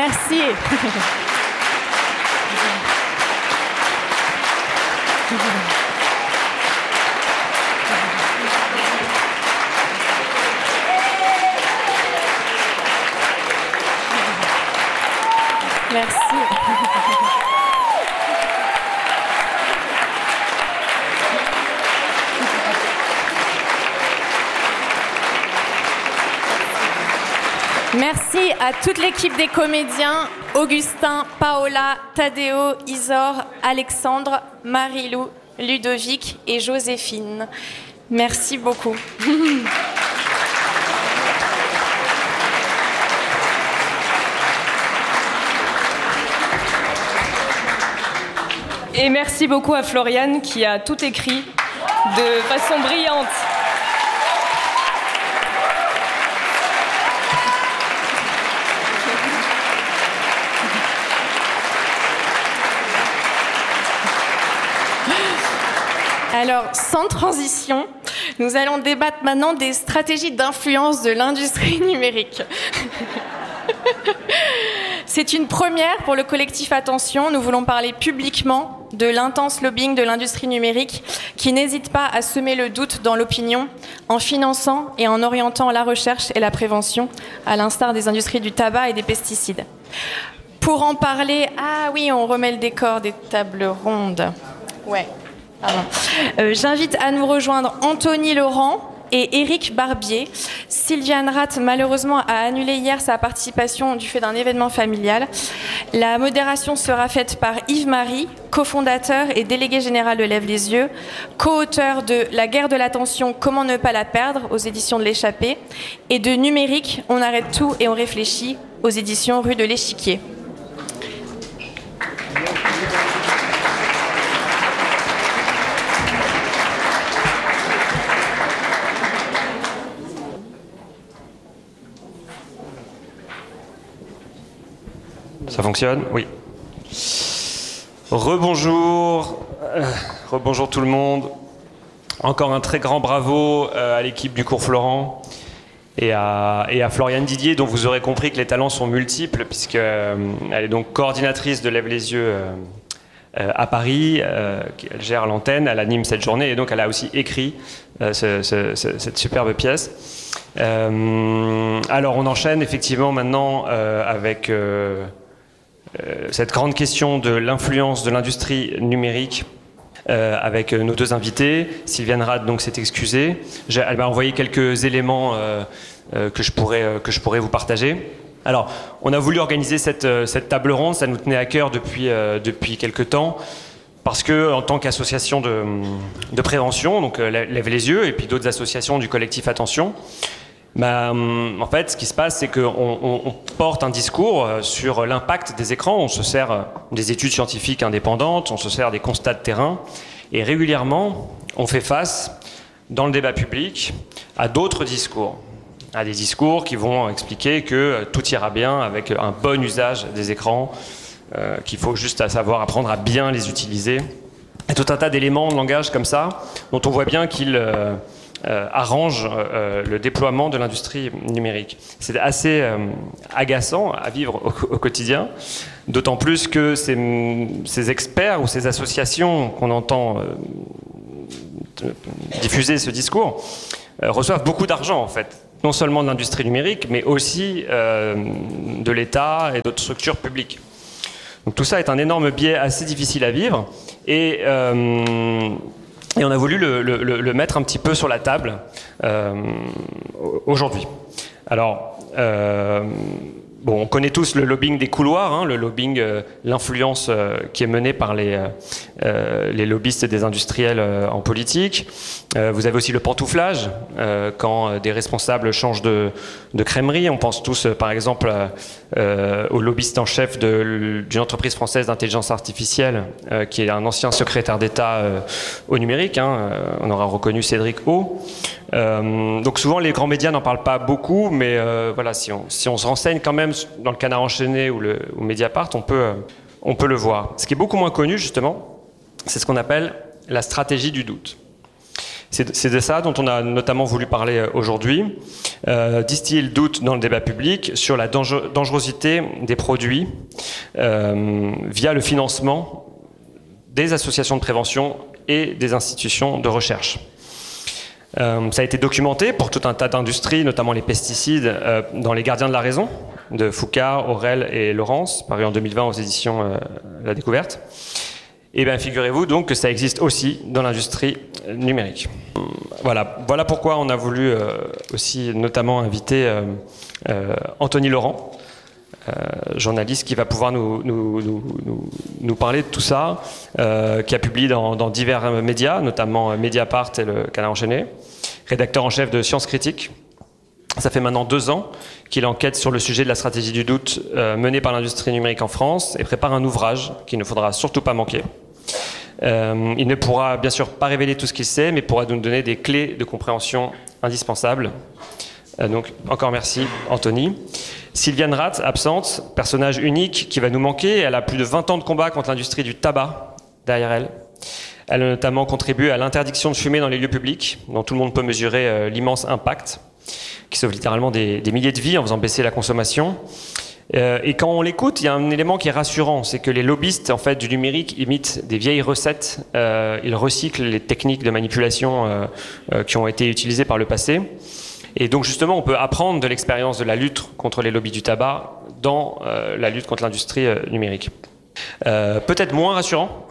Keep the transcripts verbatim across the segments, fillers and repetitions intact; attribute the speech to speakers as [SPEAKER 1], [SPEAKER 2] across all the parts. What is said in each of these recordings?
[SPEAKER 1] Merci. Merci. Merci à toute l'équipe des comédiens, Augustin, Paola, Tadeo, Isor, Alexandre, Marilou, Ludovic et Joséphine. Merci beaucoup.
[SPEAKER 2] Et merci beaucoup à Floriane qui a tout écrit de façon brillante.
[SPEAKER 1] Alors, sans transition, nous allons débattre maintenant des stratégies d'influence de l'industrie numérique. C'est une première pour le collectif Attention. Nous voulons parler publiquement de l'intense lobbying de l'industrie numérique qui n'hésite pas à semer le doute dans l'opinion en finançant et en orientant la recherche et la prévention, à l'instar des industries du tabac et des pesticides. Pour en parler, ah oui, on remet le décor des tables rondes. Ouais. Pardon. Euh, j'invite à nous rejoindre Anthony Laurent et Éric Barbier. Sylviane Rath, malheureusement, a annulé hier sa participation du fait d'un événement familial. La modération sera faite par Yves-Marie, cofondateur et délégué général de Lève les yeux, co-auteur de La guerre de l'attention, comment ne pas la perdre aux éditions de l'Échappée et de Numérique, on arrête tout et on réfléchit aux éditions Rue de l'Échiquier.
[SPEAKER 3] Ça fonctionne ? Oui. Rebonjour, euh, rebonjour tout le monde. Encore un très grand bravo euh, à l'équipe du cours Florent et à, et à Floriane Didier, dont vous aurez compris que les talents sont multiples, puisqu'elle euh, est donc coordinatrice de Lève les yeux euh, euh, à Paris, euh, elle gère l'antenne, elle anime cette journée, et donc elle a aussi écrit euh, ce, ce, ce, cette superbe pièce. Euh, alors on enchaîne effectivement maintenant euh, avec... Euh, Euh, cette grande question de l'influence de l'industrie numérique euh, avec nos deux invités. Sylviane Rath donc s'est excusée. J'ai, elle m'a envoyé quelques éléments euh, euh, que je pourrais euh, que je pourrais vous partager. Alors, on a voulu organiser cette euh, cette table ronde. Ça nous tenait à cœur depuis euh, depuis quelque temps. Parce que, en tant qu'association de, de prévention, donc euh, Lève les yeux, et puis d'autres associations du collectif Attention, bah, en fait, ce qui se passe, c'est qu'on on, on porte un discours sur l'impact des écrans. On se sert des études scientifiques indépendantes, on se sert des constats de terrain, et régulièrement, on fait face, dans le débat public, à d'autres discours. À des discours qui vont expliquer que tout ira bien avec un bon usage des écrans, euh, qu'il faut juste à savoir apprendre à bien les utiliser. Et tout un tas d'éléments de langage comme ça, dont on voit bien qu'ils... Euh, Euh, arrange euh, le déploiement de l'industrie numérique. C'est assez euh, agaçant à vivre au, au quotidien, d'autant plus que ces, ces experts ou ces associations qu'on entend euh, diffuser ce discours euh, reçoivent beaucoup d'argent en fait, non seulement de l'industrie numérique, mais aussi euh, de l'État et d'autres structures publiques. Donc tout ça est un énorme biais assez difficile à vivre et euh, Et on a voulu le, le, le mettre un petit peu sur la table euh, aujourd'hui. Alors, euh, bon, on connaît tous le lobbying des couloirs, hein, le lobbying, euh, l'influence euh, qui est menée par les, euh, les lobbyistes des industriels euh, en politique. Euh, vous avez aussi le pantouflage, euh, quand des responsables changent de, de crèmerie. On pense tous, euh, par exemple, euh, au lobbyiste en chef de, d'une entreprise française d'intelligence artificielle, euh, qui est un ancien secrétaire d'État euh, au numérique. Hein, euh, on aura reconnu Cédric O. Euh, donc souvent, les grands médias n'en parlent pas beaucoup, mais euh, voilà, si on, si on se renseigne quand même dans le Canard enchaîné ou, le, ou Mediapart, on peut, euh, on peut le voir. Ce qui est beaucoup moins connu, justement, c'est ce qu'on appelle la stratégie du doute. C'est, c'est de ça dont on a notamment voulu parler aujourd'hui, euh, distiller le doute dans le débat public sur la danger, dangerosité des produits euh, via le financement des associations de prévention et des institutions de recherche. Euh, ça a été documenté pour tout un tas d'industries, notamment les pesticides, euh, dans Les Gardiens de la Raison, de Foucard, Aurel et Laurence, paru en deux mille vingt aux éditions euh, La Découverte. Et bien, figurez-vous donc que ça existe aussi dans l'industrie numérique. Voilà, voilà pourquoi on a voulu euh, aussi notamment inviter euh, euh, Anthony Laurent, euh, journaliste qui va pouvoir nous, nous, nous, nous, nous parler de tout ça, euh, qui a publié dans, dans divers médias, notamment Mediapart et le Canard enchaîné, rédacteur en chef de Sciences Critiques. Ça fait maintenant deux ans qu'il enquête sur le sujet de la stratégie du doute euh, menée par l'industrie numérique en France et prépare un ouvrage qu'il ne faudra surtout pas manquer. Euh, il ne pourra bien sûr pas révéler tout ce qu'il sait, mais pourra nous donner des clés de compréhension indispensables. Euh, donc encore merci Anthony. Sylviane Rath, absente, personnage unique qui va nous manquer. Elle a plus de vingt ans de combat contre l'industrie du tabac derrière elle. Elle a notamment contribué à l'interdiction de fumer dans les lieux publics, dont tout le monde peut mesurer euh, l'immense impact, qui sauve littéralement des, des milliers de vies en faisant baisser la consommation. Euh, et quand on l'écoute, il y a un élément qui est rassurant, c'est que les lobbyistes en fait, du numérique imitent des vieilles recettes, euh, ils recyclent les techniques de manipulation euh, euh, qui ont été utilisées par le passé. Et donc justement, on peut apprendre de l'expérience de la lutte contre les lobbies du tabac dans euh, la lutte contre l'industrie euh, numérique. Euh, peut-être moins rassurant,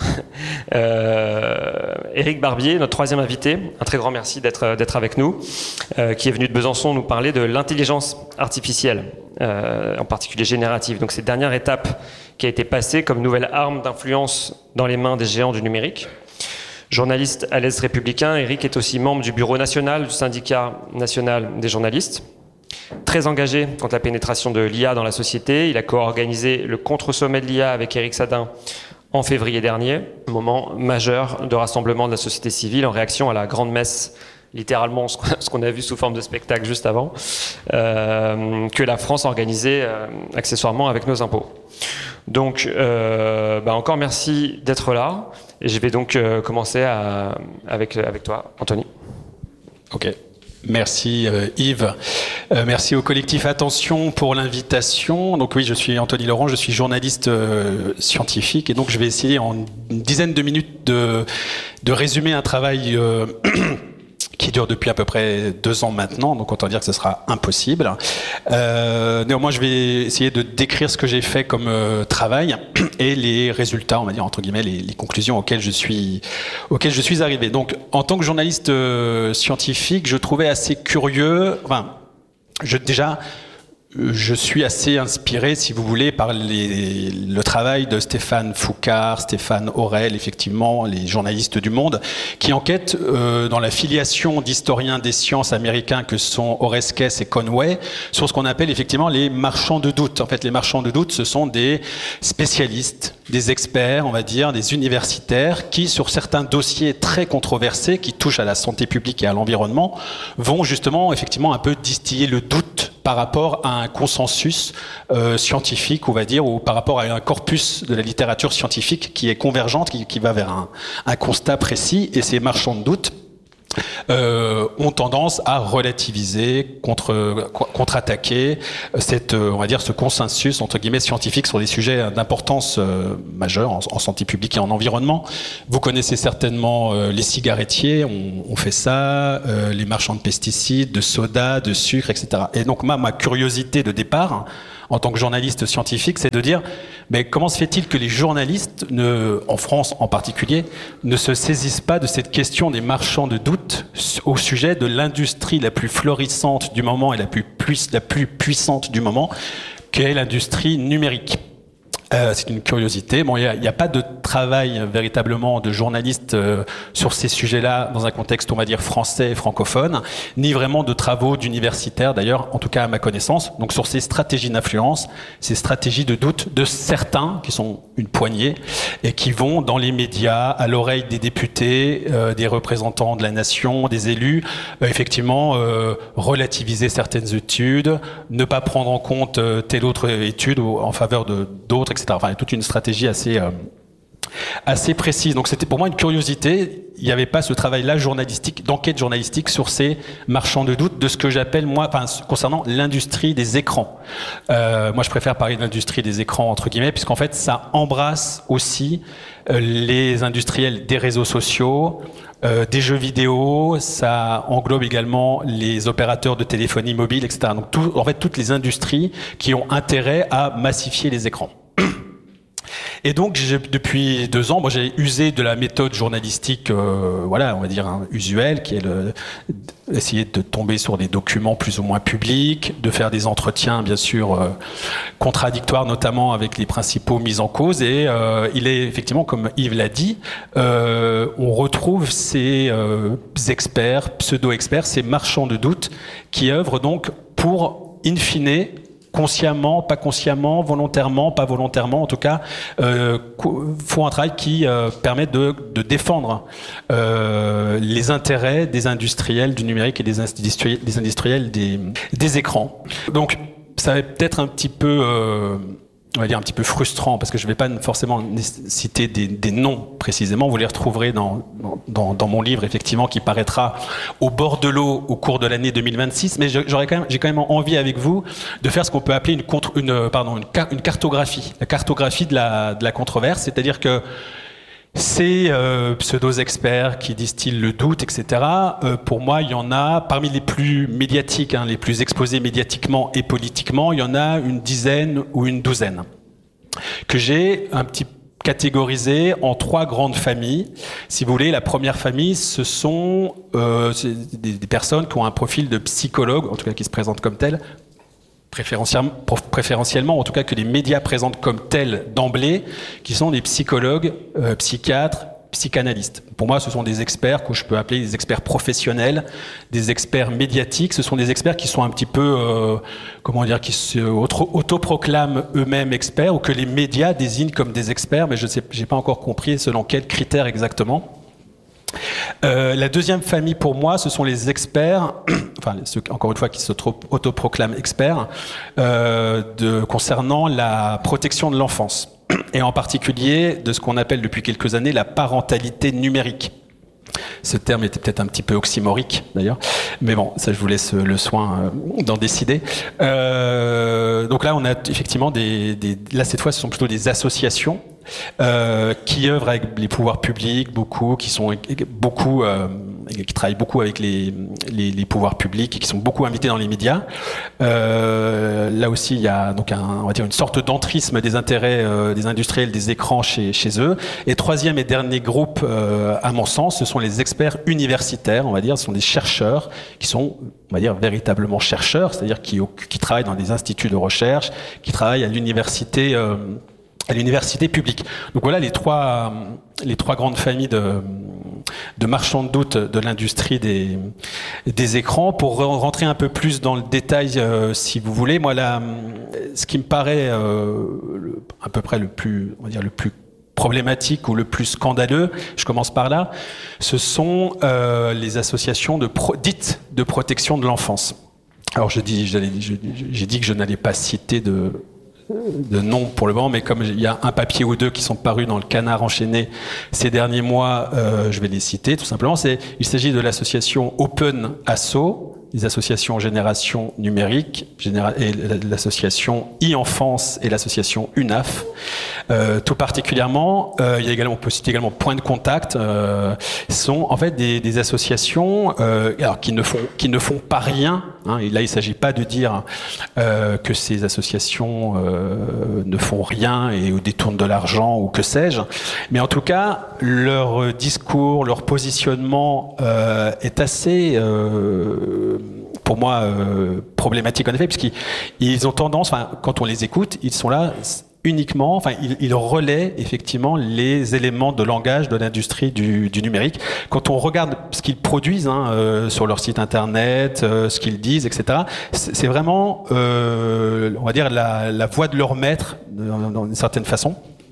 [SPEAKER 3] euh, Éric Barbier, notre troisième invité, un très grand merci d'être, d'être avec nous, euh, qui est venu de Besançon nous parler de l'intelligence artificielle, euh, en particulier générative. Donc cette dernière étape qui a été passée comme nouvelle arme d'influence dans les mains des géants du numérique. Journaliste à l'Est républicain, Éric est aussi membre du bureau national du syndicat national des journalistes. Très engagé contre la pénétration de l'I A dans la société, il a co-organisé le contre-sommet de l'I A avec Éric Sadin en février dernier, moment majeur de rassemblement de la société civile en réaction à la grande messe, littéralement ce qu'on a vu sous forme de spectacle juste avant, euh, que la France organisait euh, accessoirement avec nos impôts. Donc, euh, bah encore merci d'être là. Et je vais donc euh, commencer à, avec, avec toi, Anthony.
[SPEAKER 4] Ok. Merci euh, Yves. Euh, merci au collectif Attention pour l'invitation. Donc oui, je suis Anthony Laurent, je suis journaliste euh, scientifique et donc je vais essayer en une dizaine de minutes de, de résumer un travail euh, qui dure depuis à peu près deux ans maintenant, donc autant dire que ce sera impossible. Euh, néanmoins, je vais essayer de décrire ce que j'ai fait comme euh, travail et les résultats, on va dire entre guillemets, les, les conclusions auxquelles je suis, auxquelles je suis arrivé. Donc, en tant que journaliste euh, scientifique, je trouvais assez curieux, enfin, je, déjà, je suis assez inspiré, si vous voulez, par les, le travail de Stéphane Foucard, Stéphane Aurel, effectivement, les journalistes du Monde, qui enquêtent euh, dans la filiation d'historiens des sciences américains que sont Oreskes et Conway, sur ce qu'on appelle effectivement les marchands de doute. En fait, les marchands de doute, ce sont des spécialistes, des experts, on va dire, des universitaires, qui, sur certains dossiers très controversés, qui touchent à la santé publique et à l'environnement, vont justement, effectivement, un peu distiller le doute par rapport à un consensus euh, scientifique, on va dire, ou par rapport à un corpus de la littérature scientifique qui est convergente, qui, qui va vers un, un constat précis, et ces marchands de doute euh, ont tendance à relativiser, contre, contre-attaquer cette, on va dire, ce consensus entre guillemets scientifique sur des sujets d'importance euh, majeure en, en santé publique et en environnement. Vous connaissez certainement euh, les cigarettiers, on, on fait ça, euh, les marchands de pesticides, de soda, de sucre, et cetera. Et donc ma, ma curiosité de départ, en tant que journaliste scientifique, c'est de dire mais comment se fait-il que les journalistes, ne, en France en particulier, ne se saisissent pas de cette question des marchands de doute au sujet de l'industrie la plus florissante du moment et la plus, puis, la plus puissante du moment, qu'est l'industrie numérique. Euh, c'est une curiosité. Bon, il n'y a, a pas de travail euh, véritablement de journaliste euh, sur ces sujets-là dans un contexte, on va dire, français et francophone, ni vraiment de travaux d'universitaires, d'ailleurs, en tout cas à ma connaissance. Donc sur ces stratégies d'influence, ces stratégies de doute de certains, qui sont une poignée, et qui vont dans les médias, à l'oreille des députés, euh, des représentants de la nation, des élus, euh, effectivement, euh, relativiser certaines études, ne pas prendre en compte euh, telle autre étude ou en faveur de d'autres, et cetera. Enfin, il y a toute une stratégie assez, euh, assez précises. Donc c'était pour moi une curiosité. Il n'y avait pas ce travail-là journalistique, d'enquête journalistique sur ces marchands de doute, de ce que j'appelle moi, enfin concernant l'industrie des écrans. Euh, moi, je préfère parler de l'industrie des écrans entre guillemets, puisqu'en fait, ça embrasse aussi euh, les industriels des réseaux sociaux, euh, des jeux vidéo. Ça englobe également les opérateurs de téléphonie mobile, et cetera. Donc, tout, en fait, toutes les industries qui ont intérêt à massifier les écrans. Et donc, j'ai, depuis deux ans, moi, j'ai usé de la méthode journalistique, euh, voilà, on va dire hein, usuelle, qui est le, essayer de tomber sur des documents plus ou moins publics, de faire des entretiens, bien sûr, euh, contradictoires, notamment avec les principaux mis en cause. Et euh, il est effectivement, comme Yves l'a dit, euh, on retrouve ces euh, experts, pseudo-experts, ces marchands de doute, qui œuvrent donc pour, in fine, consciemment, pas consciemment, volontairement, pas volontairement, en tout cas, euh, font un travail qui euh, permet de, de défendre euh, les intérêts des industriels du numérique et des industriels, des, industriels des, des écrans. Donc, ça va peut-être un petit peu... Euh, on va dire un petit peu frustrant, parce que je ne vais pas forcément citer des, des noms précisément, vous les retrouverez dans, dans, dans mon livre, effectivement, qui paraîtra au bord de l'eau au cours de l'année deux mille vingt-six, mais j'aurais quand même, j'ai quand même envie avec vous de faire ce qu'on peut appeler une, contre, une, pardon, une, une cartographie, la cartographie de la, de la controverse, c'est-à-dire que ces euh, pseudo-experts qui distillent le doute, et cetera, euh, pour moi, il y en a, parmi les plus médiatiques, hein, les plus exposés médiatiquement et politiquement, il y en a une dizaine ou une douzaine, que j'ai un petit catégorisé en trois grandes familles. Si vous voulez, la première famille, ce sont euh, des, des personnes qui ont un profil de psychologue, en tout cas qui se présentent comme telles, Préférentiellement, préférentiellement, en tout cas que les médias présentent comme tels d'emblée, qui sont des psychologues, euh, psychiatres, psychanalystes. Pour moi, ce sont des experts que je peux appeler des experts professionnels, des experts médiatiques. Ce sont des experts qui sont un petit peu, euh, comment dire, qui se autoproclament eux-mêmes experts, ou que les médias désignent comme des experts, mais je sais, j'ai pas encore compris selon quels critères exactement. Euh, la deuxième famille pour moi, ce sont les experts, enfin ceux encore une fois qui s'autoproclament experts, euh, de, concernant la protection de l'enfance, et en particulier de ce qu'on appelle depuis quelques années la parentalité numérique. Ce terme était peut-être un petit peu oxymorique d'ailleurs, mais bon, ça je vous laisse le soin euh, d'en décider. Euh, donc là, on a effectivement des, des, là cette fois, ce sont plutôt des associations euh, qui œuvrent avec les pouvoirs publics, beaucoup, qui sont beaucoup, euh, qui travaillent beaucoup avec les, les, les pouvoirs publics et qui sont beaucoup invités dans les médias. Euh, là aussi, il y a donc un, on va dire une sorte d'entrisme des intérêts euh, des industriels des écrans chez, chez eux. Et troisième et dernier groupe, euh, à mon sens, ce sont les experts universitaires, on va dire, ce sont des chercheurs qui sont, on va dire, véritablement chercheurs, c'est-à-dire qui, qui travaillent dans des instituts de recherche, qui travaillent à l'université, euh, à l'université publique. Donc voilà les trois, les trois grandes familles de, de marchands de doute de l'industrie des, des écrans. Pour rentrer un peu plus dans le détail, euh, si vous voulez, moi là, ce qui me paraît euh, le, à peu près le plus, on va dire le plus problématique ou le plus scandaleux, je commence par là, ce sont euh, les associations de pro, dites de protection de l'enfance. Alors je dis, j'ai dit que je n'allais pas citer de, de nom pour le moment, mais comme il y a un papier ou deux qui sont parus dans le Canard enchaîné ces derniers mois, euh, je vais les citer tout simplement. C'est, il s'agit de l'association Open Asso, les associations Génération Numérique, et l'association e-enfance et l'association U N A F. Euh, tout particulièrement, euh, il y a également, on peut citer également Point de Contact, euh, sont en fait des, des associations euh, alors, qui, ne font, qui ne font pas rien. Hein, et là, il ne s'agit pas de dire euh, que ces associations euh, ne font rien et ou détournent de l'argent ou que sais-je. Mais en tout cas, leur discours, leur positionnement euh, est assez... Euh, pour moi, euh, problématique en effet, puisqu'ils ils ont tendance, enfin, quand on les écoute, ils sont là uniquement, enfin, ils, ils relaient effectivement les éléments de langage de l'industrie du, du numérique. Quand on regarde ce qu'ils produisent hein, euh, sur leur site internet, euh, ce qu'ils disent, et cetera, c'est vraiment, euh, on va dire, la, la voix de leur maître, dans, dans une certaine façon.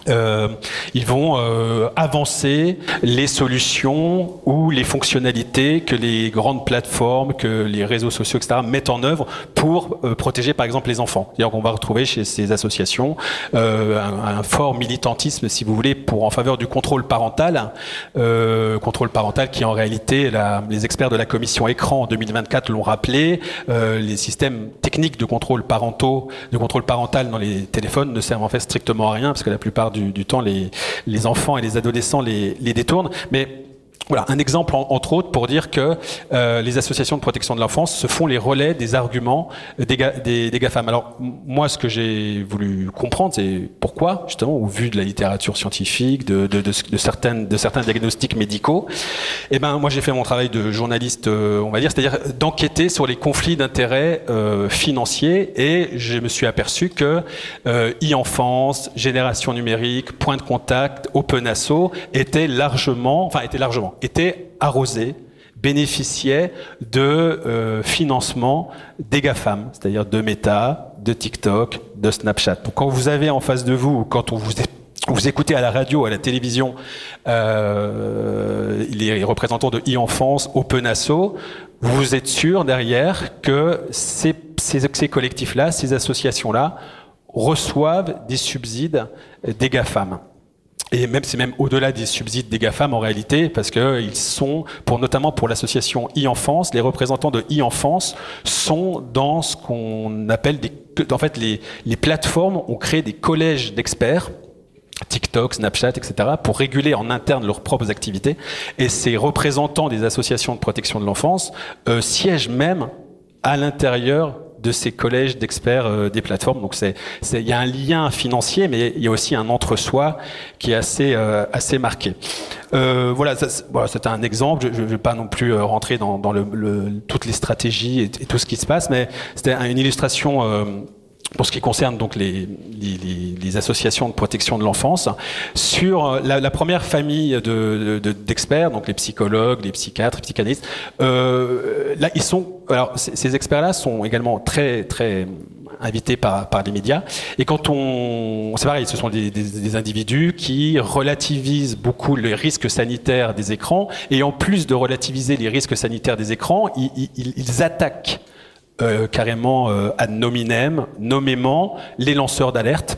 [SPEAKER 4] Euh, ils vont euh, avancer les solutions ou les fonctionnalités que les grandes plateformes, que les réseaux sociaux, et cetera mettent en œuvre pour euh, protéger par exemple les enfants. C'est-à-dire qu'on va retrouver chez ces associations euh, un, un fort militantisme, si vous voulez, pour en faveur du contrôle parental, euh, contrôle parental qui en réalité, la, les experts de la commission écran en deux mille vingt-quatre l'ont rappelé, euh, les systèmes techniques de contrôle parentaux, de contrôle parental dans les téléphones ne servent en fait strictement à rien parce que la plupart Du, du temps, les, les enfants et les adolescents les, les détournent. Mais voilà, un exemple en, entre autres pour dire que euh, les associations de protection de l'enfance se font les relais des arguments des, des, des GAFAM. Alors moi, ce que j'ai voulu comprendre, c'est pourquoi, justement, au vu de la littérature scientifique, de, de, de, de, certaines, de certains diagnostics médicaux, eh ben moi j'ai fait mon travail de journaliste, euh, on va dire, c'est-à-dire d'enquêter sur les conflits d'intérêts euh, financiers, et je me suis aperçu que euh, e-enfance, génération numérique, point de contact, Open Asso étaient largement, enfin étaient largement étaient arrosés, bénéficiaient de euh, financement des GAFAM, c'est-à-dire de Meta, de TikTok, de Snapchat. Donc quand vous avez en face de vous, quand on vous, vous écoutez à la radio, à la télévision, euh, les représentants de e-enfance, Open Asso, vous êtes sûr derrière que ces, ces, ces collectifs-là, ces associations-là, reçoivent des subsides des GAFAM. Et même, c'est même au-delà des subsides des GAFAM en réalité, parce que ils sont, pour, notamment pour l'association e-enfance, les représentants de e-enfance sont dans ce qu'on appelle des, en fait, les, les plateformes ont créé des collèges d'experts, TikTok, Snapchat, et cetera, pour réguler en interne leurs propres activités. Et ces représentants des associations de protection de l'enfance euh, siègent même à l'intérieur de ces collèges d'experts euh, des plateformes. Donc c'est, c'est, il y a un lien financier, mais il y a aussi un entre-soi qui est assez, euh, assez marqué. Euh, voilà, ça, voilà, c'était un exemple. Je ne vais pas non plus euh, rentrer dans, dans le, le, toutes les stratégies et, et tout ce qui se passe, mais c'était une illustration euh, pour ce qui concerne donc les, les, les, les associations de protection de l'enfance, sur la, la première famille de, de, d'experts, donc les psychologues, les psychiatres, les psychanalystes. Euh, là, ils sont, alors ces, ces experts-là sont également très très invités par par les médias. Et quand on, c'est pareil, ce sont des, des, des individus qui relativisent beaucoup les risques sanitaires des écrans, et en plus de relativiser les risques sanitaires des écrans, ils, ils, ils attaquent Euh, carrément euh, ad nominem, nommément les lanceurs d'alerte.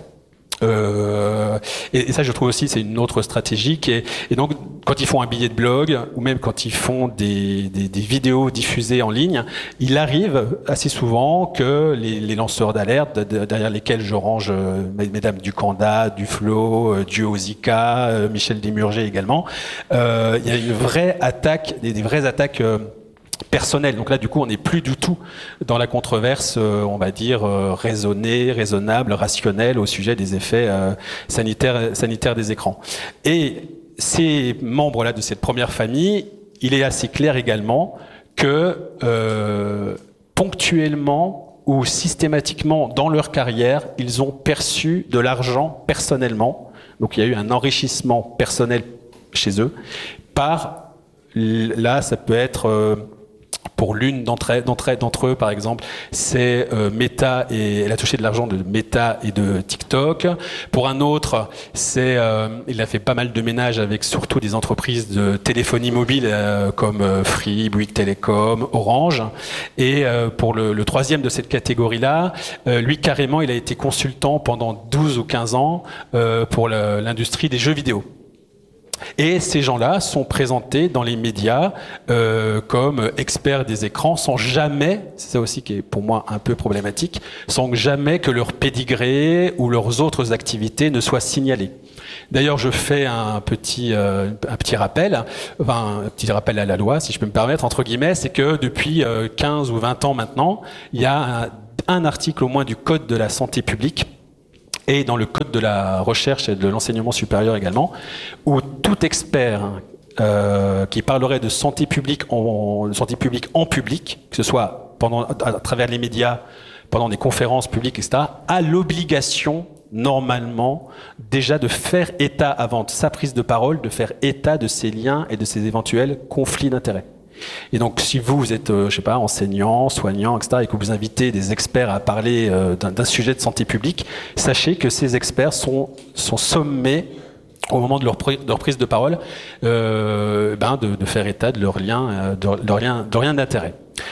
[SPEAKER 4] Euh, et, et ça, je trouve aussi, c'est une autre stratégie. Qui est, et donc, quand ils font un billet de blog, ou même quand ils font des, des, des vidéos diffusées en ligne, il arrive assez souvent que les, les lanceurs d'alerte, derrière lesquels je range euh, mesdames Ducanda, Duflo, euh, Duo Zika, euh, Michel Desmurger également, euh, il y a une vraie attaque, des, des vraies attaques euh, personnel. Donc là, du coup, on n'est plus du tout dans la controverse, euh, on va dire, euh, raisonnée, raisonnable, rationnelle au sujet des effets euh, sanitaires, sanitaires des écrans. Et ces membres-là de cette première famille, il est assez clair également que euh, ponctuellement ou systématiquement dans leur carrière, ils ont perçu de l'argent personnellement. Donc il y a eu un enrichissement personnel chez eux par, là, ça peut être... Euh, Pour l'une d'entre, d'entre, d'entre eux, par exemple, c'est euh, Meta, et elle a touché de l'argent de Meta et de TikTok. Pour un autre, c'est, euh, il a fait pas mal de ménage avec surtout des entreprises de téléphonie mobile euh, comme euh, Free, Bouygues Télécom, Orange. Et euh, pour le, le troisième de cette catégorie-là, euh, lui carrément, il a été consultant pendant douze ou quinze ans euh, pour le, l'industrie des jeux vidéo. Et ces gens-là sont présentés dans les médias euh, comme experts des écrans, sans jamais, c'est ça aussi qui est pour moi un peu problématique, sans jamais que leur pédigré ou leurs autres activités ne soient signalées. D'ailleurs, je fais un petit, euh, un petit rappel, enfin un petit rappel à la loi, si je peux me permettre, entre guillemets, c'est que depuis euh, quinze ou vingt ans maintenant, il y a un, un article au moins du Code de la santé publique, et dans le code de la recherche et de l'enseignement supérieur également, où tout expert euh, qui parlerait de santé publique en, santé publique en public, que ce soit pendant, à travers les médias, pendant des conférences publiques, et cetera, a l'obligation, normalement, déjà de faire état, avant sa prise de parole, de faire état de ses liens et de ses éventuels conflits d'intérêts. Et donc, si vous, vous êtes, euh, je sais pas, enseignant, soignant, et cetera, et que vous invitez des experts à parler euh, d'un, d'un sujet de santé publique, sachez que ces experts sont, sont sommés, au moment de leur, pr- de leur prise de parole, euh, ben de, de faire état de leur lien, de, de leur lien, de leur lien d'intérêt.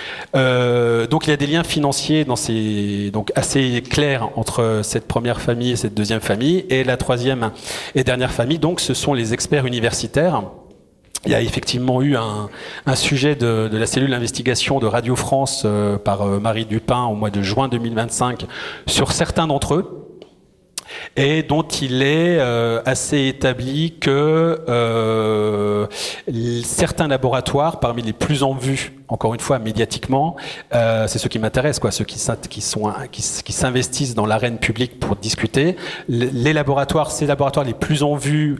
[SPEAKER 4] Euh, donc il y a des liens financiers dans ces, donc assez clairs entre cette première famille et cette deuxième famille, et la troisième et dernière famille. Donc ce sont les experts universitaires. Il y a effectivement eu un, un sujet de, de la cellule d'investigation de Radio France euh, par euh, Marie Dupin au mois de juin deux mille vingt-cinq sur certains d'entre eux, et dont il est euh, assez établi que euh, certains laboratoires, parmi les plus en vue, encore une fois médiatiquement, euh, c'est ceux qui m'intéressent, quoi, ceux qui, qui, sont, qui, qui s'investissent dans l'arène publique pour discuter. Les laboratoires, ces laboratoires les plus en vue,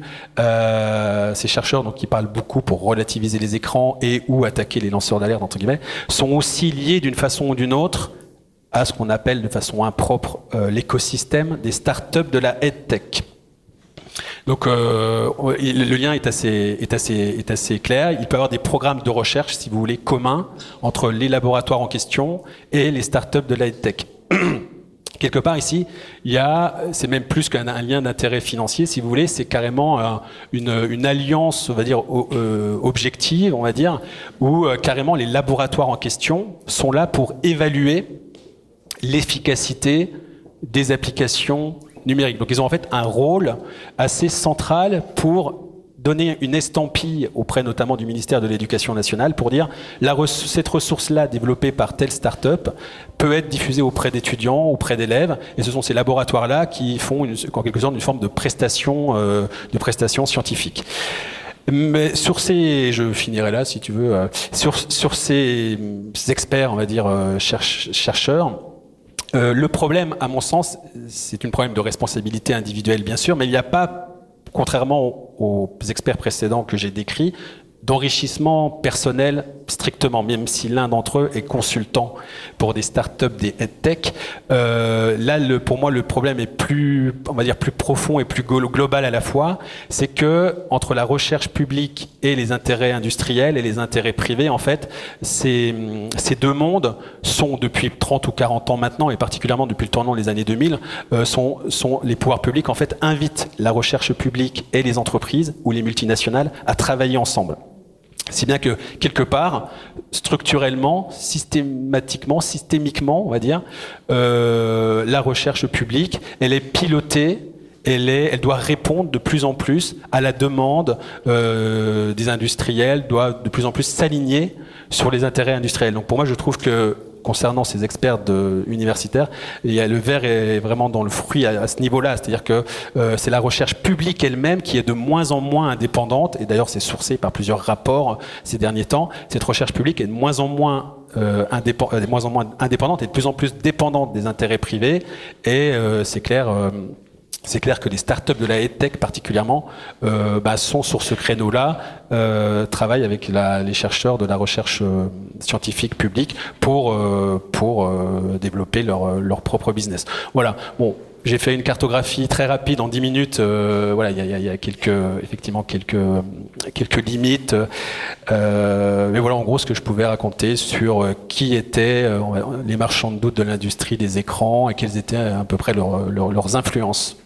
[SPEAKER 4] euh, ces chercheurs donc, qui parlent beaucoup pour relativiser les écrans et ou attaquer les lanceurs d'alerte, entre guillemets, sont aussi liés d'une façon ou d'une autre à ce qu'on appelle de façon impropre euh, l'écosystème des startups de la EdTech. Donc euh, le lien est assez, est, assez, est assez clair. Il peut y avoir des programmes de recherche, si vous voulez, communs entre les laboratoires en question et les startups de la EdTech. Quelque part ici, il y a, c'est même plus qu'un un lien d'intérêt financier, si vous voulez, c'est carrément euh, une, une alliance, on va dire, euh, objective, on va dire, où euh, carrément les laboratoires en question sont là pour évaluer l'efficacité des applications numériques. Donc ils ont en fait un rôle assez central pour donner une estampille auprès notamment du ministère de l'Éducation nationale pour dire la re- cette ressource-là développée par telle start-up peut être diffusée auprès d'étudiants, auprès d'élèves, et ce sont ces laboratoires-là qui font une, en quelque sorte une forme de prestation, euh, de prestation scientifique. Mais sur ces, je finirai là si tu veux, euh, sur, sur ces, ces experts, on va dire, euh, cherche, chercheurs, Euh, le problème, à mon sens, c'est un problème de responsabilité individuelle, bien sûr, mais il n'y a pas, contrairement aux, aux experts précédents que j'ai décrits, d'enrichissement personnel strictement, même si l'un d'entre eux est consultant pour des startups, des EdTech. Euh, là, le, pour moi, le problème est plus, on va dire, plus profond et plus global à la fois. C'est que entre la recherche publique et les intérêts industriels et les intérêts privés, en fait, ces, ces deux mondes sont depuis trente ou quarante ans maintenant, et particulièrement depuis le tournant des années deux mille, euh, sont, sont les pouvoirs publics en fait invitent la recherche publique et les entreprises ou les multinationales à travailler ensemble. Si bien que, quelque part, structurellement, systématiquement, systémiquement, on va dire, euh, la recherche publique, elle est pilotée, elle, est, elle doit répondre de plus en plus à la demande euh, des industriels, doit de plus en plus s'aligner sur les intérêts industriels. Donc pour moi, je trouve que, concernant ces experts de, universitaires, il y a, le verre est vraiment dans le fruit à, à ce niveau-là. C'est-à-dire que euh, c'est la recherche publique elle-même qui est de moins en moins indépendante, et d'ailleurs c'est sourcé par plusieurs rapports ces derniers temps. Cette recherche publique est de moins en moins, euh, indépend, de moins, en moins indépendante et de plus en plus dépendante des intérêts privés. Et euh, c'est clair... Euh, C'est clair que les startups de la EdTech particulièrement euh, bah, sont sur ce créneau-là, euh, travaillent avec la, les chercheurs de la recherche euh, scientifique publique pour euh, pour euh, développer leur leur propre business. Voilà. Bon, j'ai fait une cartographie très rapide en dix minutes. Euh, voilà, il y a, y a quelques effectivement quelques quelques limites. Euh, mais voilà, en gros, ce que je pouvais raconter sur euh, qui étaient euh, les marchands de doute de l'industrie des écrans et quelles étaient à peu près leur, leur, leurs influences.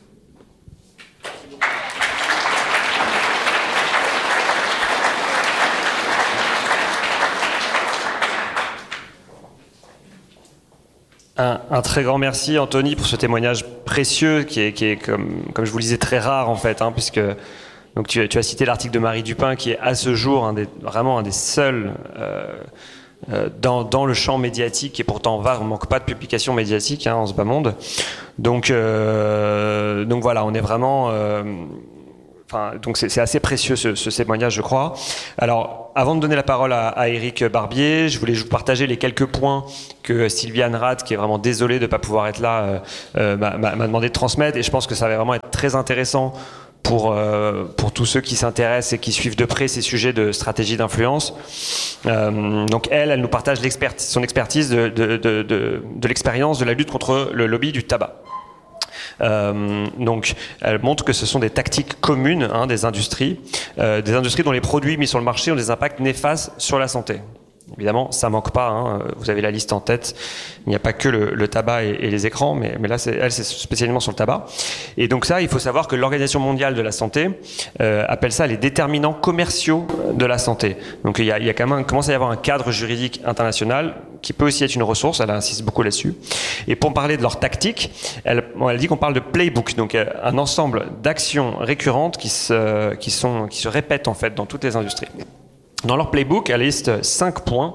[SPEAKER 3] Un, un très grand merci, Anthony, pour ce témoignage précieux qui est, qui est comme, comme je vous le disais, très rare en fait, hein, puisque donc tu, tu as cité l'article de Marie Dupin qui est à ce jour un des, vraiment un des seuls euh, euh, dans, dans le champ médiatique, et pourtant va, on ne manque pas de publications médiatiques hein, en ce bas monde. Donc, euh, donc voilà, on est vraiment... Euh, Enfin, donc c'est, c'est assez précieux ce, ce témoignage, je crois. Alors, avant de donner la parole à, à Éric Barbier, je voulais vous partager les quelques points que Sylviane Rath, qui est vraiment désolée de ne pas pouvoir être là, euh, euh, m'a, m'a demandé de transmettre. Et je pense que ça va vraiment être très intéressant pour, euh, pour tous ceux qui s'intéressent et qui suivent de près ces sujets de stratégie d'influence. Euh, donc elle, elle nous partage l'expertise, son expertise de, de, de, de, de l'expérience de la lutte contre le lobby du tabac. Euh, donc, elle montre que ce sont des tactiques communes hein, des industries, euh, des industries dont les produits mis sur le marché ont des impacts néfastes sur la santé. Évidemment, ça manque pas. Hein. Vous avez la liste en tête. Il n'y a pas que le, le tabac et, et les écrans, mais, mais là, c'est, elle, c'est spécialement sur le tabac. Et donc ça, il faut savoir que l'Organisation mondiale de la santé euh, appelle ça les déterminants commerciaux de la santé. Donc il y a, il y a quand même, commence à y avoir un cadre juridique international qui peut aussi être une ressource. Elle insiste beaucoup là-dessus. Et pour parler de leur tactique, elle, elle dit qu'on parle de playbook, donc un ensemble d'actions récurrentes qui se, qui sont, qui se répètent en fait dans toutes les industries. Dans leur playbook, elle liste cinq points,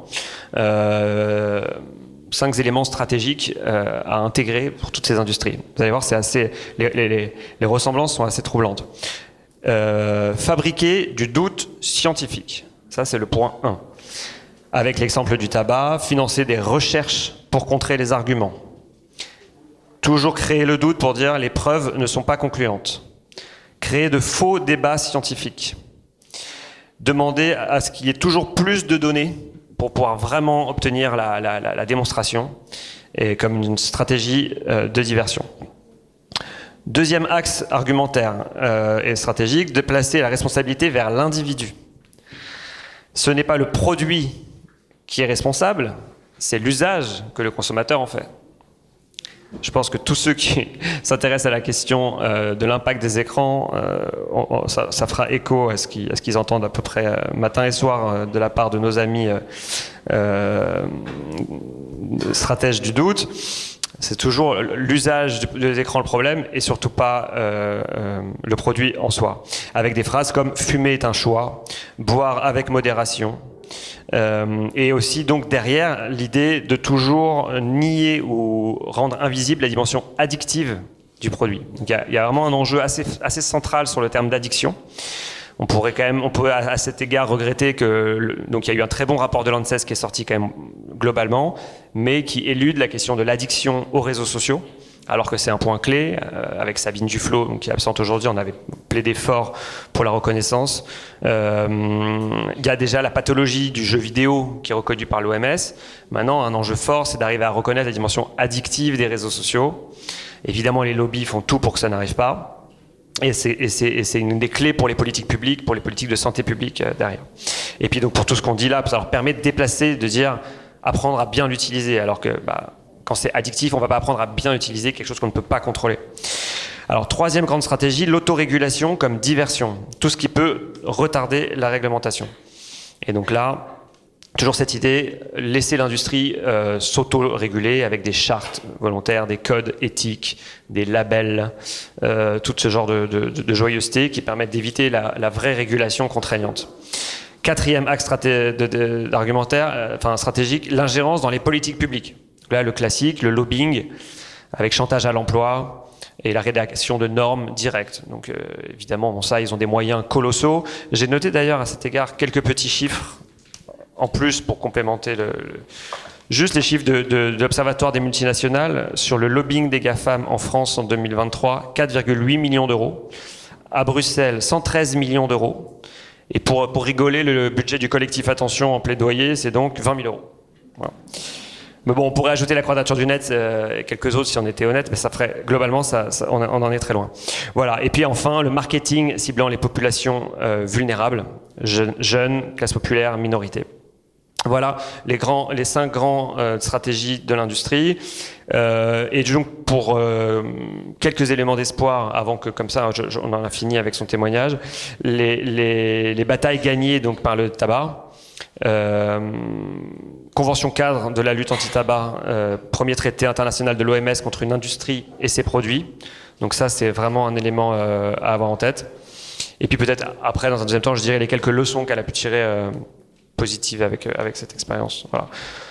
[SPEAKER 3] euh, cinq éléments stratégiques euh, à intégrer pour toutes ces industries. Vous allez voir, c'est assez, les, les, les ressemblances sont assez troublantes. Euh, fabriquer du doute scientifique, ça c'est le point un. Avec l'exemple du tabac, financer des recherches pour contrer les arguments. Toujours créer le doute pour dire les preuves ne sont pas concluantes. Créer de faux débats scientifiques. Demander à ce qu'il y ait toujours plus de données pour pouvoir vraiment obtenir la, la, la, la démonstration et comme une stratégie euh, de diversion. Deuxième axe argumentaire euh, et stratégique, de placer la responsabilité vers l'individu. Ce n'est pas le produit qui est responsable, c'est l'usage que le consommateur en fait. Je pense que tous ceux qui s'intéressent à la question euh, de l'impact des écrans, euh, on, on, ça, ça fera écho à ce qu'ils, à ce qu'ils entendent à peu près euh, matin et soir euh, de la part de nos amis euh, euh, stratèges du doute. C'est toujours l'usage des écrans le problème et surtout pas euh, euh, le produit en soi. Avec des phrases comme « fumer est un choix »,« boire avec modération ». Euh, et aussi donc derrière l'idée de toujours nier ou rendre invisible la dimension addictive du produit. Donc il y a, il y a vraiment un enjeu assez, assez central sur le terme d'addiction. On pourrait quand même, on peut à, à cet égard regretter que le, donc il y a eu un très bon rapport de l'ANSES qui est sorti quand même globalement, mais qui élude la question de l'addiction aux réseaux sociaux. Alors que c'est un point clé, euh, avec Sabine Duflot, donc, qui est absente aujourd'hui, on avait plaidé fort pour la reconnaissance. Euh, il y a déjà la pathologie du jeu vidéo qui est reconnue par l'O M S. Maintenant, un enjeu fort, c'est d'arriver à reconnaître la dimension addictive des réseaux sociaux. Évidemment, les lobbies font tout pour que ça n'arrive pas. Et c'est, et c'est, et c'est une des clés pour les politiques publiques, pour les politiques de santé publique euh, derrière. Et puis donc pour tout ce qu'on dit là, ça leur permet de déplacer, de dire, apprendre à bien l'utiliser, alors que... Bah, quand c'est addictif, on ne va pas apprendre à bien utiliser quelque chose qu'on ne peut pas contrôler. Alors, troisième grande stratégie, l'autorégulation comme diversion. Tout ce qui peut retarder la réglementation. Et donc là, toujours cette idée, laisser l'industrie euh, s'auto-réguler avec des chartes volontaires, des codes éthiques, des labels, euh, tout ce genre de, de, de joyeuseté qui permettent d'éviter la, la vraie régulation contraignante. Quatrième axe straté- de, de, d'argumentaire, euh, enfin stratégique, l'ingérence dans les politiques publiques. Là, le classique, le lobbying, avec chantage à l'emploi et la rédaction de normes directes. Donc, euh, évidemment, bon, ça, ils ont des moyens colossaux. J'ai noté d'ailleurs à cet égard quelques petits chiffres, en plus pour complémenter le, le juste les chiffres de, de, de l'Observatoire des multinationales sur le lobbying des GAFAM en France en deux mille vingt-trois, quatre virgule huit millions d'euros. À Bruxelles, cent treize millions d'euros. Et pour, pour rigoler, le budget du collectif Attention en plaidoyer, c'est donc vingt mille euros. Voilà. Mais bon, on pourrait ajouter la Quadrature du Net euh, et quelques autres si on était honnête, mais ça ferait globalement, ça, ça, on, on en est très loin. Voilà. Et puis enfin, le marketing ciblant les populations euh, vulnérables, jeunes, jeunes, classe populaire, minorités. Voilà les grands, les cinq grands euh, stratégies de l'industrie. Euh, et donc pour euh, quelques éléments d'espoir, avant que comme ça, je, je, on en a fini avec son témoignage, les, les, les batailles gagnées donc par le tabac. Euh, convention cadre de la lutte anti-tabac, euh, premier traité international de l'O M S contre une industrie et ses produits. Donc ça, c'est vraiment un élément euh, à avoir en tête. Et puis peut-être après, dans un deuxième temps, je dirais les quelques leçons qu'elle a pu tirer euh, positives avec, euh, avec cette expérience. Voilà.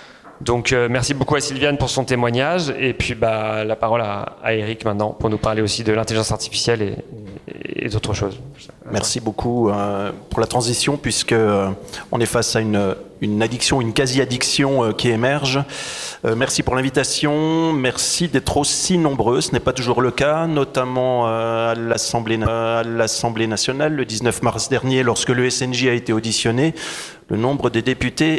[SPEAKER 3] Donc euh, merci beaucoup à Sylviane pour son témoignage. Et puis bah, la parole à, à Eric maintenant pour nous parler aussi de l'intelligence artificielle et, et, et d'autres choses.
[SPEAKER 5] Merci beaucoup euh, pour la transition, puisque euh, on est face à une, une addiction, une quasi-addiction euh, qui émerge. Euh, merci pour l'invitation, merci d'être aussi nombreux, ce n'est pas toujours le cas, notamment euh, à l'Assemblée, euh, à l'Assemblée nationale le dix-neuf mars dernier, lorsque le S N J a été auditionné. Le nombre des députés